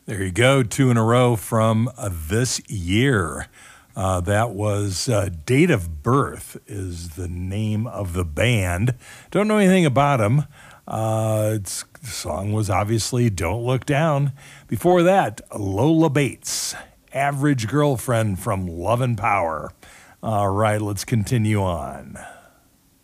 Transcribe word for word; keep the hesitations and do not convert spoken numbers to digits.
There you go, two in a row from uh, this year. Uh, that was uh, Date of Birth is the name of the band. Don't know anything about them. Uh, it's, the song was obviously Don't Look Down. Before that, Lola Bates, Average Girlfriend from Love and Power. All right, let's continue on.